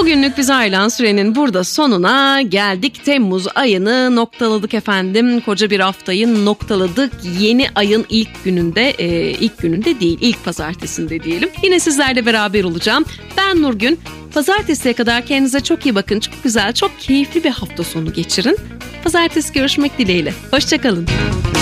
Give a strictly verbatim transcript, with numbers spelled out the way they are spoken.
Bugünlük bize ayrılan sürenin burada sonuna geldik. Temmuz ayını noktaladık efendim. Koca bir haftayı noktaladık. Yeni ayın ilk gününde, e, ilk gününde değil, ilk pazartesinde diyelim. Yine sizlerle beraber olacağım. Ben Nurgün. Pazartesiye kadar kendinize çok iyi bakın. Çok güzel, çok keyifli bir hafta sonu geçirin. Pazartesi görüşmek dileğiyle. Hoşça kalın.